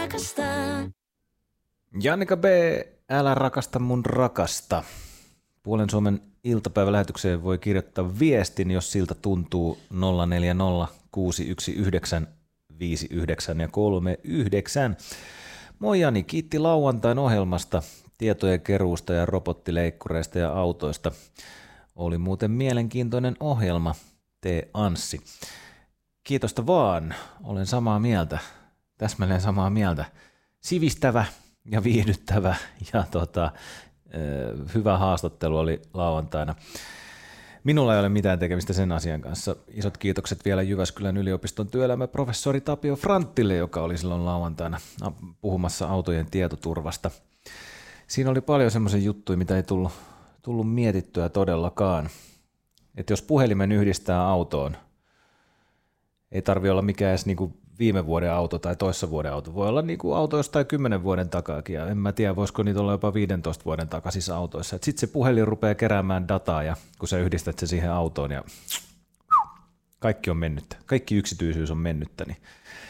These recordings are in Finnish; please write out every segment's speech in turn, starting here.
Jannika B, älä rakasta mun rakasta. Puolen Suomen iltapäivälähetykseen voi kirjoittaa viestin, jos siltä tuntuu 040 619 59 ja 39. Moi Jani, kiitti lauantain ohjelmasta, tietojen keruusta ja robottileikkureista ja autoista. Oli muuten mielenkiintoinen ohjelma, T. Anssi. Kiitosta vaan, olen samaa mieltä, täsmälleen samaa mieltä. Sivistävä ja viihdyttävä ja hyvä haastattelu oli lauantaina. Minulla ei ole mitään tekemistä sen asian kanssa. Isot kiitokset vielä Jyväskylän yliopiston työelämäprofessori Tapio Franttille, joka oli silloin lauantaina puhumassa autojen tietoturvasta. Siinä oli paljon semmoisia juttuja, mitä ei tullut mietittyä todellakaan. Että jos puhelimen yhdistää autoon, ei tarvitse olla mikään edes niinku viime vuoden auto tai toissa vuoden auto. Voi olla niinku auto jostain 10 vuoden takaakin, ja en mä tiedä, voisiko niitä olla jopa 15 vuoden takaisissa autoissa. Sitten se puhelin rupeaa keräämään dataa, ja kun sä yhdistät se siihen autoon, ja kaikki on mennyttä. Kaikki yksityisyys on mennyttä, niin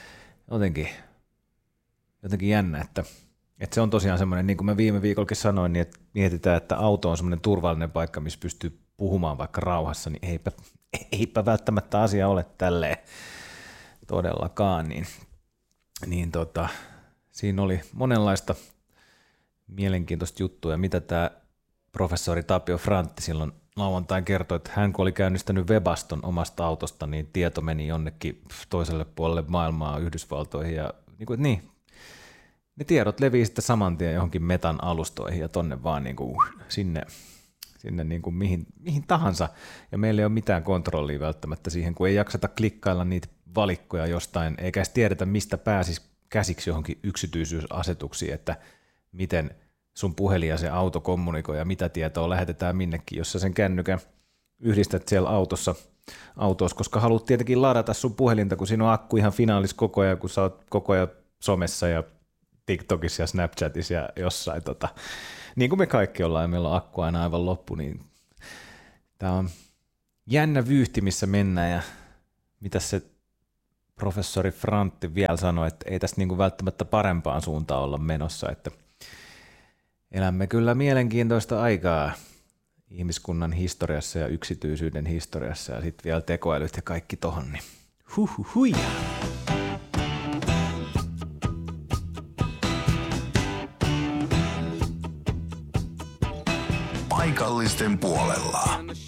jotenkin jännä, että se on tosiaan semmoinen, niin kuin mä viime viikollakin sanoin, niin että mietitään, että auto on semmoinen turvallinen paikka, missä pystyy puhumaan vaikka rauhassa, niin eipä välttämättä asia ole tälleen todellakaan, niin siinä oli monenlaista mielenkiintoista juttua, ja mitä tämä professori Tapio Frantti silloin lauantain kertoi, että hän kun oli käynnistänyt Webaston omasta autosta, niin tieto meni jonnekin toiselle puolelle maailmaa Yhdysvaltoihin, ja ne tiedot levii sitten saman tien johonkin metan alustoihin ja tonne vaan sinne mihin tahansa, ja meillä ei ole mitään kontrollia välttämättä siihen, kun ei jakseta klikkailla niitä valikkoja jostain, eikä edes tiedetä, mistä pääsisi käsiksi johonkin yksityisyysasetuksiin, että miten sun puhelin ja se auto kommunikoi ja mitä tietoa lähetetään minnekin, jos sä sen kännykän yhdistät siellä autossa, koska haluat tietenkin ladata sun puhelinta, kun siinä on akku ihan finaalis koko ajan, kun sä oot koko ajan somessa ja TikTokissa ja Snapchatissa ja jossain, niin kuin me kaikki ollaan ja meillä on akku aina aivan loppu, niin tää on jännä vyyhti, missä mennään, ja mitä se professori Frantti vielä sanoi, että ei tästä välttämättä parempaan suuntaan olla menossa, että elämme kyllä mielenkiintoista aikaa ihmiskunnan historiassa ja yksityisyyden historiassa, ja sitten vielä tekoälyt ja kaikki tohon, niin huija. Paikallisten puolella.